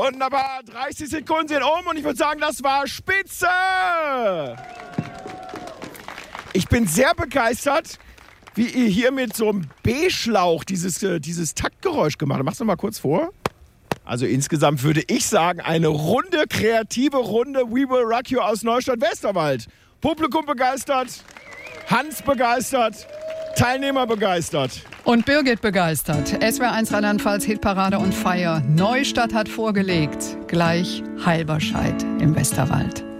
Wunderbar, 30 Sekunden sind um und ich würde sagen, das war spitze. Ich bin sehr begeistert, wie ihr hier mit so einem B-Schlauch dieses Taktgeräusch gemacht habt. Machst du mal kurz vor? Also insgesamt würde ich sagen, eine runde, kreative Runde We Will Rock You aus Neustadt-Westerwald. Publikum begeistert, Hans begeistert, Teilnehmer begeistert. Und Birgit begeistert. SWR1 Rheinland-Pfalz Hitparade und Feier. Neustadt hat vorgelegt. Gleich Halberscheid im Westerwald.